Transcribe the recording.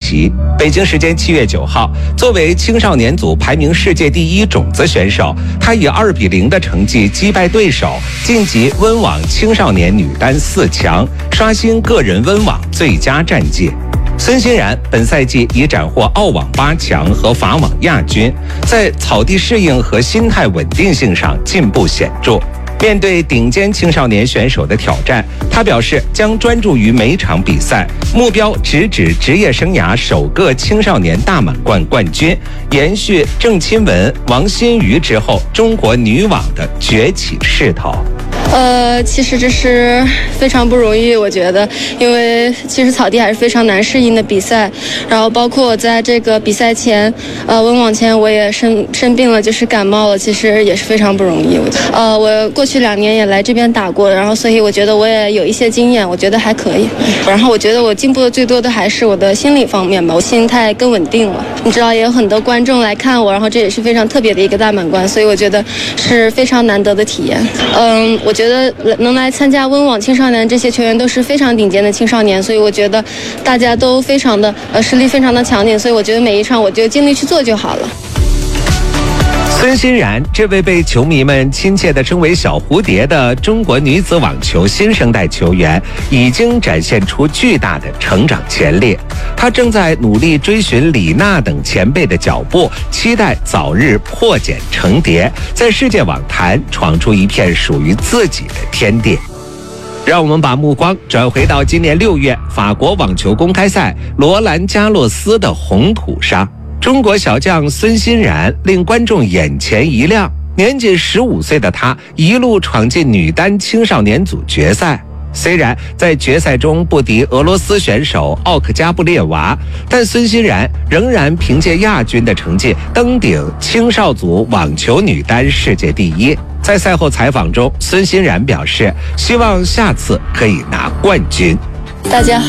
奇。北京时间7月9号，作为青少年组排名世界第1种子选手，他以2-0的成绩击败对手，晋级温网青少年女单4强，刷新个人温网最佳战绩。孙欣然本赛季已斩获澳网8强和法网亚军，在草地适应和心态稳定性上进步显著。面对顶尖青少年选手的挑战，他表示将专注于每场比赛，目标直指职业生涯首个青少年大满贯冠军，延续郑钦文、王欣瑜之后中国女网的崛起势头。 其实这是非常不容易，我觉得，因为其实草地还是非常难适应的比赛。然后包括我在这个比赛前，温网前我也生病了，就是感冒了，其实也是非常不容易。我过去2年也来这边打过，然后所以我觉得我也有一些经验，我觉得还可以。然后我觉得我进步的最多的还是我的心理方面吧，我心态更稳定了。你知道也有很多观众来看我，然后这也是非常特别的一个大满贯，所以我觉得是非常难得的体验。我觉得能来参加温网青少年这些球员都是非常顶尖的青少年，所以我觉得大家都非常的实力非常的强劲，所以我觉得每一场我就尽力去做就好了。 孙欣然这位被球迷们亲切地称为小蝴蝶的中国女子网球新生代球员，已经展现出巨大的成长潜力。她正在努力追寻李娜等前辈的脚步，期待早日破茧成蝶，在世界网坛闯出一片属于自己的天地。让我们把目光转回到今年6月法国网球公开赛罗兰加洛斯的红土上。中国小将孙欣然令观众眼前一亮，年仅15岁的他一路闯进女单青少年组决赛。虽然在决赛中不敌俄罗斯选手奥克加布列娃，但孙欣然仍然凭借亚军的成绩登顶青少组网球女单世界第1。在赛后采访中，孙欣然表示希望下次可以拿冠军。 大家好。